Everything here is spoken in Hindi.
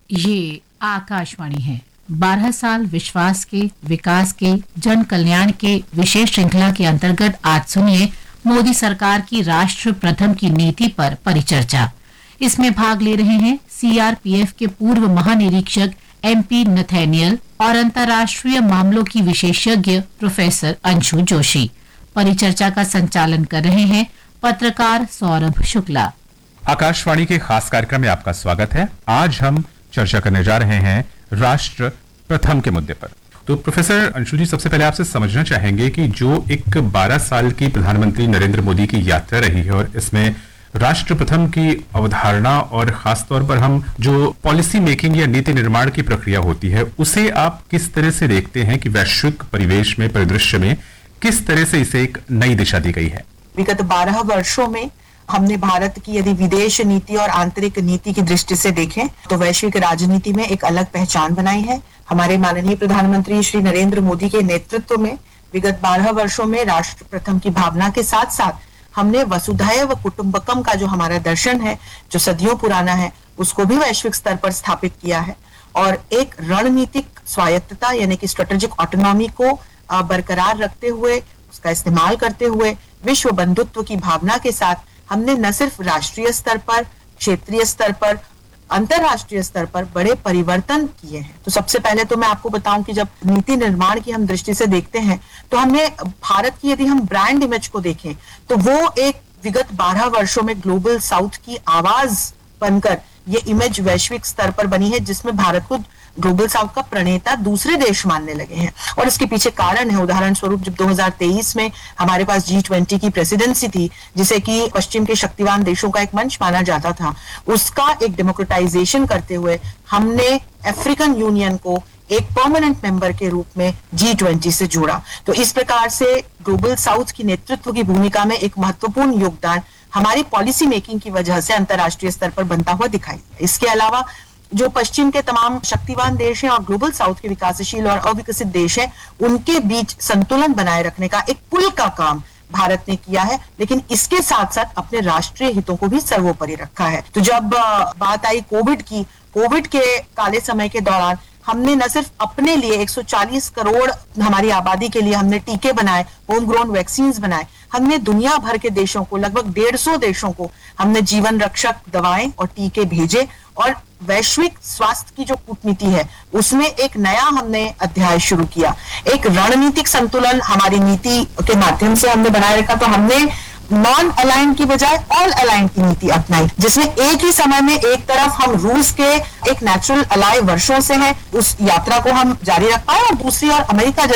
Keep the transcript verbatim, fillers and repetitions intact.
ये आकाशवाणी है। बारह साल विश्वास के, विकास के, जन कल्याण के विशेष श्रृंखला के अंतर्गत आज सुनिए मोदी सरकार की राष्ट्र प्रथम की नीति पर परिचर्चा। इसमें भाग ले रहे हैं सीआरपीएफ के पूर्व महानिरीक्षक एमपी नथैनियल और अंतर्राष्ट्रीय मामलों की विशेषज्ञ प्रोफेसर अंशु जोशी। परिचर्चा का संचालन कर रहे हैं पत्रकार सौरभ शुक्ला। आकाशवाणी के खास कार्यक्रम में आपका स्वागत है। आज हम चर्चा करने जा रहे हैं राष्ट्र प्रथम के मुद्दे पर। तो प्रोफेसर अंशु जी, सबसे पहले आपसे समझना चाहेंगे कि जो एक बारह साल की प्रधानमंत्री नरेंद्र मोदी की यात्रा रही है और इसमें राष्ट्र प्रथम की अवधारणा और खासतौर पर हम जो पॉलिसी मेकिंग या नीति निर्माण की प्रक्रिया होती है, उसे आप किस तरह से देखते हैं कि वैश्विक परिवेश में, परिदृश्य में किस तरह से इसे एक नई दिशा दी गई है? विगत बारह वर्षों में हमने भारत की यदि विदेश नीति और आंतरिक नीति की दृष्टि से देखें तो वैश्विक राजनीति में एक अलग पहचान बनाई है। हमारे माननीय प्रधानमंत्री श्री नरेंद्र मोदी के नेतृत्व में विगत बारह वर्षों में राष्ट्र प्रथम की भावना के साथ साथ हमने वसुधैव कुटुंबकम का जो हमारा दर्शन है, जो सदियों पुराना है, उसको भी वैश्विक स्तर पर स्थापित किया है और एक रणनीतिक स्वायत्तता यानी कि स्ट्रेटेजिक ऑटोनॉमी को बरकरार रखते हुए, उसका इस्तेमाल करते हुए विश्व बंधुत्व की भावना के साथ हमने न सिर्फ राष्ट्रीय स्तर पर, क्षेत्रीय स्तर पर, अंतरराष्ट्रीय स्तर पर बड़े परिवर्तन किए हैं। तो सबसे पहले तो मैं आपको बताऊं कि जब नीति निर्माण की हम दृष्टि से देखते हैं तो हमने भारत की यदि हम ब्रांड इमेज को देखें तो वो एक विगत बारह वर्षों में ग्लोबल साउथ की आवाज बनकर ये इमेज वैश्विक स्तर पर बनी है, जिसमें भारत को ग्लोबल साउथ का प्रणेता दूसरे देश मानने लगे हैं। और इसके पीछे कारण है, उदाहरण स्वरूप जब दो हज़ार तेईस में हमारे पास जी ट्वेंटी की प्रेसिडेंसी थी, जिसे कि पश्चिम के शक्तिवान देशों का एक मंच माना जाता था, उसका एक डेमोक्रेटाइजेशन करते हुए हमने अफ्रीकन यूनियन को एक परमानेंट मेंबर के रूप में जी ट्वेंटी से जोड़ा। तो इस प्रकार से ग्लोबल साउथ की नेतृत्व की भूमिका में एक महत्वपूर्ण योगदान हमारी पॉलिसी मेकिंग की वजह से अंतर्राष्ट्रीय स्तर पर बनता हुआ दिखाई। इसके अलावा जो पश्चिम के तमाम शक्तिवान देश हैं और ग्लोबल साउथ के विकासशील और अविकसित देश हैं, उनके बीच संतुलन बनाए रखने का एक पुल का काम भारत ने किया है, लेकिन इसके साथ साथ अपने राष्ट्रीय हितों को भी सर्वोपरि रखा है। तो जब बात आई कोविड की, कोविड के काले समय के दौरान हमने न सिर्फ अपने लिए एक सौ चालीस करोड़ हमारी आबादी के लिए हमने टीके बनाए, होम ग्रोन वैक्सीन बनाए, हमने दुनिया भर के देशों को, लगभग डेढ़ सौ देशों को हमने जीवन रक्षक दवाएं और टीके भेजे और वैश्विक स्वास्थ्य की जो कूटनीति है उसमें एक नया हमने अध्याय शुरू किया। एक रणनीतिक संतुलन हमारी नीति के माध्यम से हमने बनाए रखा। तो हमने नॉन अलाइन की बजाय ऑल अलाइन की नीति अपनाई, जिसमें एक ही समय में एक तरफ हम रूस के एक नेचुरल अलाय वर्षों से हैं, उस यात्रा को हम जारी रख पाए और दूसरी ओर अमेरिका जैसे